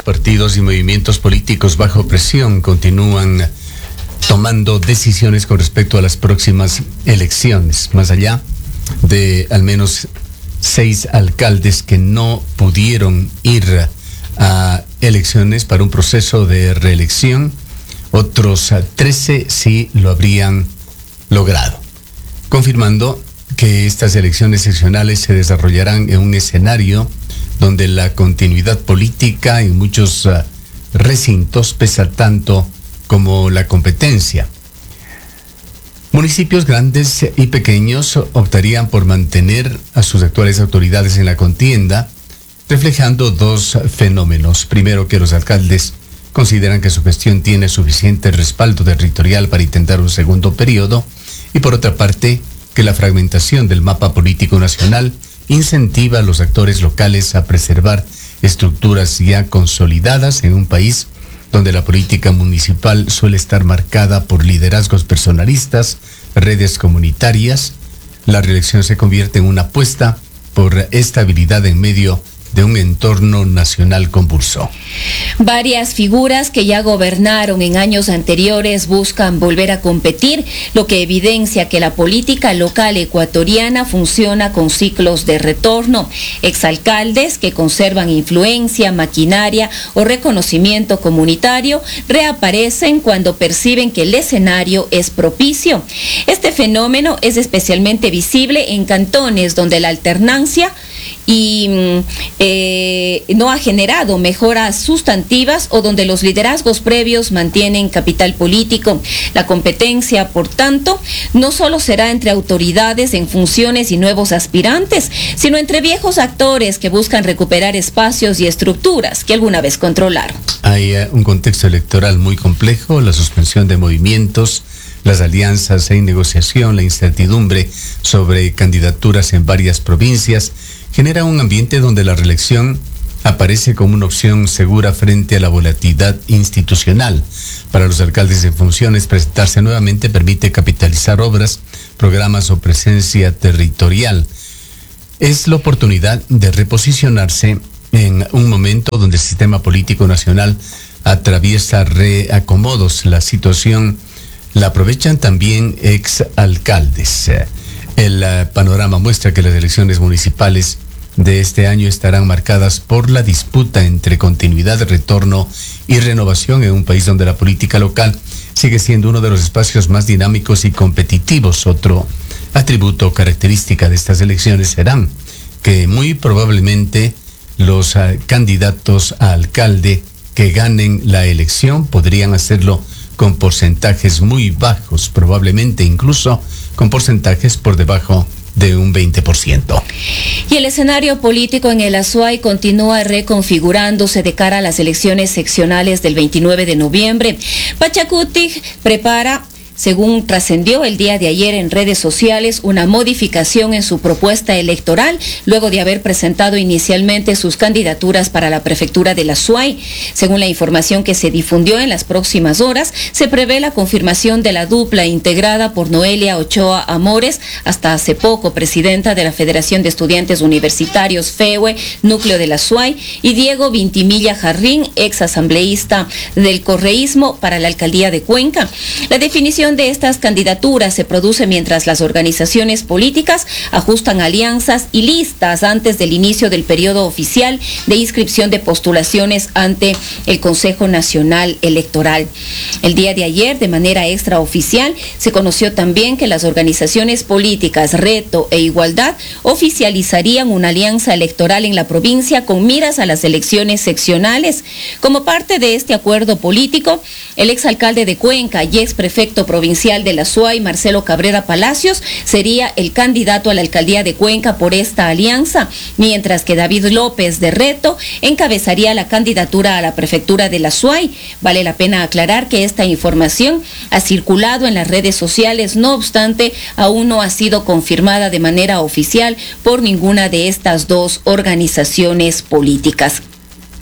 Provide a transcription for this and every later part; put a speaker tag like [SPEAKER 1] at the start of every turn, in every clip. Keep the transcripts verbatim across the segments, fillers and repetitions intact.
[SPEAKER 1] partidos y movimientos políticos bajo presión continúan tomando decisiones con respecto a las próximas elecciones, más allá de al menos seis alcaldes que no pudieron ir a elecciones para un proceso de reelección. Otros trece sí lo habrían logrado, confirmando que estas elecciones seccionales se desarrollarán en un escenario donde la continuidad política en muchos uh, recintos pesa tanto como la competencia. Municipios grandes y pequeños optarían por mantener a sus actuales autoridades en la contienda, reflejando dos fenómenos. Primero, que los alcaldes consideran que su gestión tiene suficiente respaldo territorial para intentar un segundo periodo, y por otra parte, que la fragmentación del mapa político nacional incentiva a los actores locales a preservar estructuras ya consolidadas en un país donde la política municipal suele estar marcada por liderazgos personalistas, redes comunitarias. La reelección se convierte en una apuesta por estabilidad en medio de un entorno nacional convulso.
[SPEAKER 2] Varias figuras que ya gobernaron en años anteriores buscan volver a competir, lo que evidencia que la política local ecuatoriana funciona con ciclos de retorno. Exalcaldes que conservan influencia, maquinaria o reconocimiento comunitario reaparecen cuando perciben que el escenario es propicio. Este fenómeno es especialmente visible en cantones donde la alternancia y eh, no ha generado mejoras sustantivas o donde los liderazgos previos mantienen capital político. La competencia, por tanto, no solo será entre autoridades en funciones y nuevos aspirantes, sino entre viejos actores que buscan recuperar espacios y estructuras que alguna vez controlaron.
[SPEAKER 1] Hay uh, un contexto electoral muy complejo, la suspensión de movimientos, las alianzas en negociación, la incertidumbre sobre candidaturas en varias provincias, genera un ambiente donde la reelección aparece como una opción segura frente a la volatilidad institucional. Para los alcaldes en funciones, presentarse nuevamente permite capitalizar obras, programas o presencia territorial. Es la oportunidad de reposicionarse en un momento donde el sistema político nacional atraviesa reacomodos. La situación la aprovechan también exalcaldes. El uh, panorama muestra que las elecciones municipales de este año estarán marcadas por la disputa entre continuidad, retorno y renovación en un país donde la política local sigue siendo uno de los espacios más dinámicos y competitivos. Otro atributo característica de estas elecciones serán que muy probablemente los uh, candidatos a alcalde que ganen la elección podrían hacerlo con porcentajes muy bajos, probablemente incluso con porcentajes por debajo de un veinte por ciento.
[SPEAKER 2] Y el escenario político en el Azuay continúa reconfigurándose de cara a las elecciones seccionales del veintinueve de noviembre. Pachacutic prepara, según trascendió el día de ayer en redes sociales, una modificación en su propuesta electoral, luego de haber presentado inicialmente sus candidaturas para la prefectura del Azuay. Según la información que se difundió en las próximas horas, se prevé la confirmación de la dupla integrada por Noelia Ochoa Amores, hasta hace poco presidenta de la Federación de Estudiantes Universitarios FEUE, núcleo del Azuay, y Diego Vintimilla Jarrín, ex asambleísta del correísmo para la alcaldía de Cuenca. La definición de estas candidaturas se produce mientras las organizaciones políticas ajustan alianzas y listas antes del inicio del periodo oficial de inscripción de postulaciones ante el Consejo Nacional Electoral. El día de ayer, de manera extraoficial, se conoció también que las organizaciones políticas Reto e Igualdad oficializarían una alianza electoral en la provincia con miras a las elecciones seccionales. Como parte de este acuerdo político, el exalcalde de Cuenca y exprefecto provincial de la Azuay, Marcelo Cabrera Palacios, sería el candidato a la alcaldía de Cuenca por esta alianza, mientras que David López de Reto encabezaría la candidatura a la prefectura de la Azuay. Vale la pena aclarar que esta información ha circulado en las redes sociales, no obstante, aún no ha sido confirmada de manera oficial por ninguna de estas dos organizaciones políticas.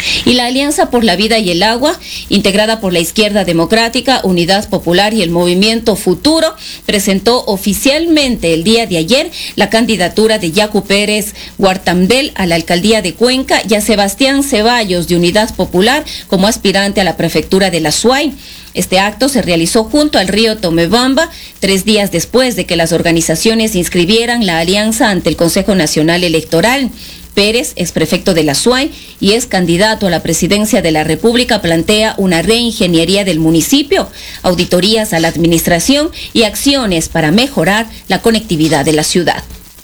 [SPEAKER 2] Y la Alianza por la Vida y el Agua, integrada por la Izquierda Democrática, Unidad Popular y el Movimiento Futuro, presentó oficialmente el día de ayer la candidatura de Yacu Pérez Guartamdel a la alcaldía de Cuenca y a Sebastián Ceballos de Unidad Popular como aspirante a la prefectura de la Azuay. Este acto se realizó junto al río Tomebamba, tres días después de que las organizaciones inscribieran la alianza ante el Consejo Nacional Electoral. Pérez, ex prefecto de la Azuay y es candidato a la presidencia de la República, plantea una reingeniería del municipio, auditorías a la administración y acciones para mejorar la conectividad de la ciudad.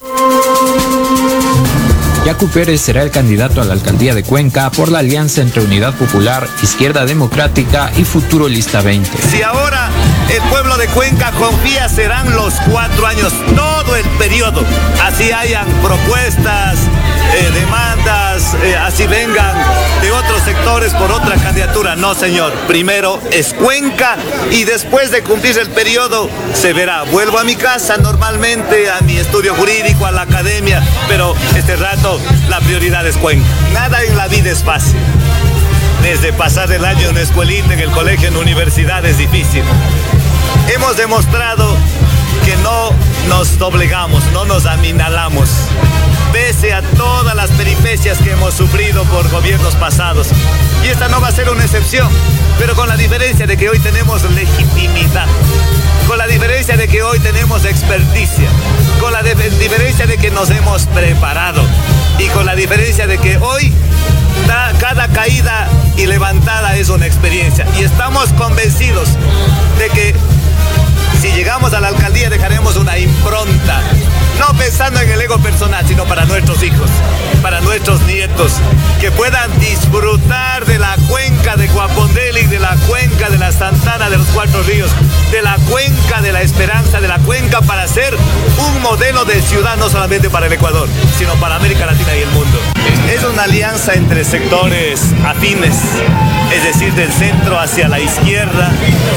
[SPEAKER 3] Yacu Pérez será el candidato a la alcaldía de Cuenca por la alianza entre Unidad Popular, Izquierda Democrática y Futuro Lista veinte.
[SPEAKER 4] Si ahora el pueblo de Cuenca confía, serán los cuatro años, todo el periodo. Así hayan propuestas, eh, demandas, eh, así vengan de otros sectores por otra candidatura. No, señor. Primero es Cuenca y después de cumplir el periodo se verá. Vuelvo a mi casa normalmente, a mi estudio jurídico, a la academia, pero este rato la prioridad es Cuenca. Nada en la vida es fácil. Desde pasar el año en la escuelita, en el colegio, en la universidad es difícil. Hemos demostrado que no nos doblegamos, no nos aminalamos, pese a todas las peripecias que hemos sufrido por gobiernos pasados. Y esta no va a ser una excepción, pero con la diferencia de que hoy tenemos legitimidad, con la diferencia de que hoy tenemos experticia, con la de- diferencia de que nos hemos preparado y con la diferencia de que hoy da, cada caída y levantada es una experiencia. Y estamos convencidos de que si llegamos a la alcaldía dejaremos una impronta, no pensando en el ego personal, sino para nuestros hijos, para nuestros nietos, que puedan disfrutar de la cuenca de Guapondeli, de la cuenca de la Santana de los Cuatro Ríos, de la cuenca de la Esperanza, de la cuenca para ser un modelo de ciudad no solamente para el Ecuador, sino para América Latina y el mundo. Es una alianza entre sectores afines, es decir, del centro hacia la izquierda,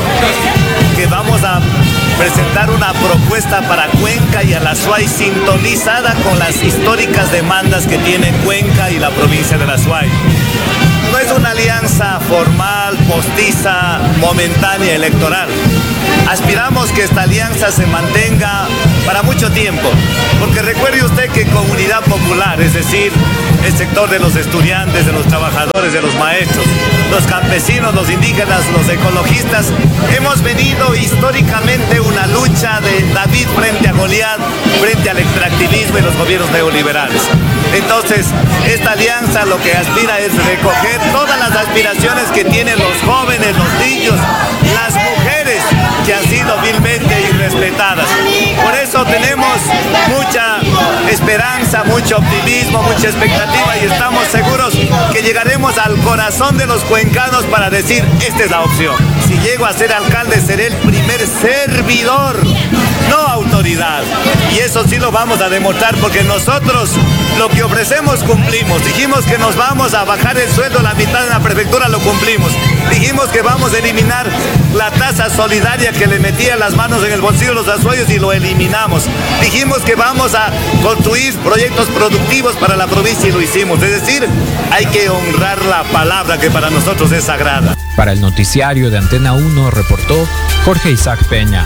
[SPEAKER 4] que vamos a presentar una propuesta para Cuenca y a la Azuay sintonizada con las históricas demandas que tiene Cuenca y la provincia de la Azuay. No es una alianza formal, postiza, momentánea, electoral. Aspiramos que esta alianza se mantenga para mucho tiempo, porque recuerde usted que con Unidad Popular, es decir, el sector de los estudiantes, de los trabajadores, de los maestros, los campesinos, los indígenas, los ecologistas, hemos venido históricamente una lucha de David frente a Goliat, frente al extractivismo y los gobiernos neoliberales. Entonces, esta alianza lo que aspira es recoger todas las aspiraciones que tienen los jóvenes, los niños, las mujeres que han sido vilmente irrespetadas. Por eso tenemos mucha esperanza, mucho optimismo, mucha expectativa y estamos seguros que llegaremos al corazón de los cuencanos para decir, esta es la opción. Si llego a ser alcalde, seré el primer servidor, no autoridad. Y eso sí lo vamos a demostrar porque nosotros lo que ofrecemos cumplimos. Dijimos que nos vamos a bajar el sueldo a la mitad de la prefectura, lo cumplimos. Dijimos que vamos a eliminar la tasa solidaria que le metía las manos en el bolsillo de los azuayos y lo eliminamos. Dijimos que vamos a construir proyectos productivos para la provincia y lo hicimos. Es decir, hay que honrar la palabra que para nosotros es sagrada.
[SPEAKER 3] Para el noticiario de Antena uno reportó Jorge Isaac Peña.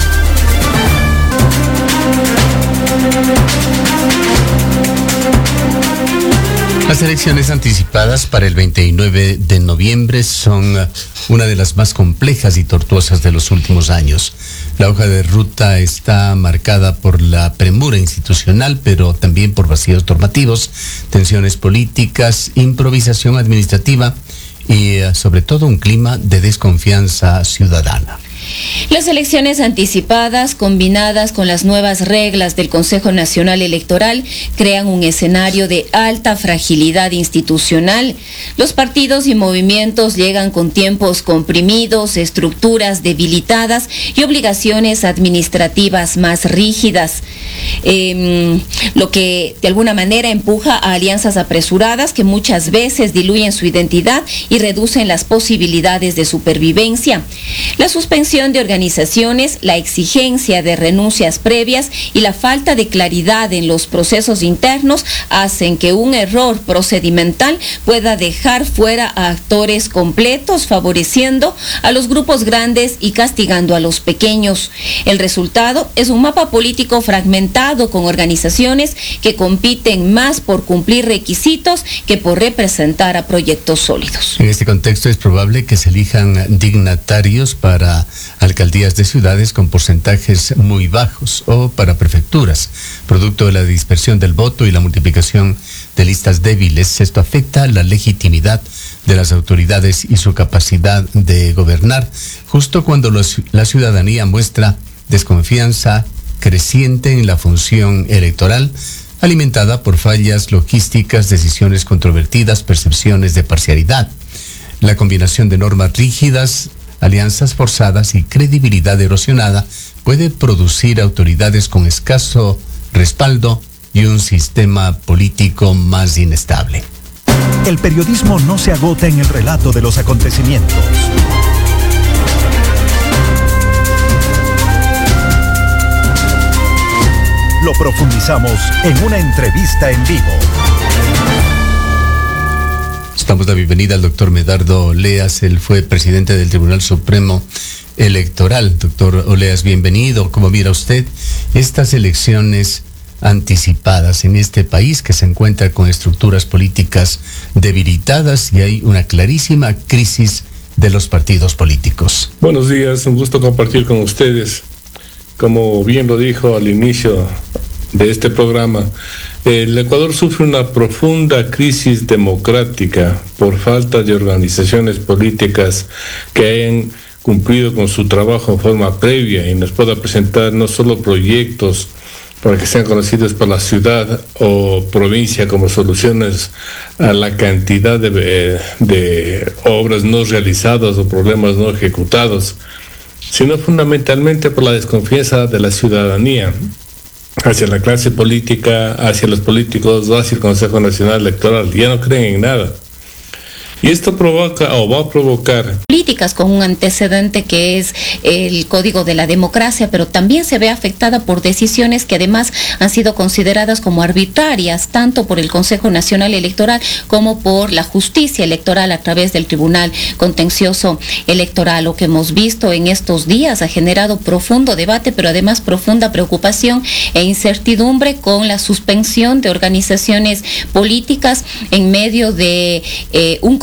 [SPEAKER 1] Las elecciones anticipadas para el veintinueve de noviembre son una de las más complejas y tortuosas de los últimos años. La hoja de ruta está marcada por la premura institucional, pero también por vacíos normativos, tensiones políticas, improvisación administrativa y, sobre todo, un clima de desconfianza ciudadana.
[SPEAKER 2] Las elecciones anticipadas, combinadas con las nuevas reglas del Consejo Nacional Electoral, crean un escenario de alta fragilidad institucional. Los partidos y movimientos llegan con tiempos comprimidos, estructuras debilitadas y obligaciones administrativas más rígidas, eh, lo que de alguna manera empuja a alianzas apresuradas que muchas veces diluyen su identidad y reducen las posibilidades de supervivencia. La suspensión suspensión de organizaciones, la exigencia de renuncias previas y la falta de claridad en los procesos internos hacen que un error procedimental pueda dejar fuera a actores completos, favoreciendo a los grupos grandes y castigando a los pequeños. El resultado es un mapa político fragmentado con organizaciones que compiten más por cumplir requisitos que por representar a proyectos sólidos.
[SPEAKER 1] En este contexto es probable que se elijan dignatarios para alcaldías de ciudades con porcentajes muy bajos o para prefecturas, producto de la dispersión del voto y la multiplicación de listas débiles. Esto afecta la legitimidad de las autoridades y su capacidad de gobernar, justo cuando los, la ciudadanía muestra desconfianza creciente en la función electoral, alimentada por fallas logísticas, decisiones controvertidas, percepciones de parcialidad. La combinación de normas rígidas, alianzas forzadas y credibilidad erosionada puede producir autoridades con escaso respaldo y un sistema político más inestable.
[SPEAKER 5] El periodismo no se agota en el relato de los acontecimientos. Lo profundizamos en una entrevista en vivo.
[SPEAKER 1] Damos la bienvenida al doctor Medardo Oleas. Él fue presidente del Tribunal Supremo Electoral. Doctor Oleas, bienvenido. ¿Cómo mira usted estas elecciones anticipadas en este país que se encuentra con estructuras políticas debilitadas y hay una clarísima crisis de los partidos políticos?
[SPEAKER 6] Buenos días, un gusto compartir con ustedes. Como bien lo dijo al inicio de este programa, el Ecuador sufre una profunda crisis democrática por falta de organizaciones políticas que hayan cumplido con su trabajo en forma previa y nos pueda presentar no solo proyectos para que sean conocidos por la ciudad o provincia como soluciones a la cantidad de, de obras no realizadas o problemas no ejecutados, sino fundamentalmente por la desconfianza de la ciudadanía hacia la clase política, hacia los políticos, hacia el Consejo Nacional Electoral. Ya no creen en nada. Y esto provoca o va a provocar
[SPEAKER 2] políticas con un antecedente que es el Código de la Democracia, pero también se ve afectada por decisiones que además han sido consideradas como arbitrarias, tanto por el Consejo Nacional Electoral como por la justicia electoral a través del Tribunal Contencioso Electoral. Lo que hemos visto en estos días ha generado profundo debate, pero además profunda preocupación e incertidumbre con la suspensión de organizaciones políticas en medio de eh, un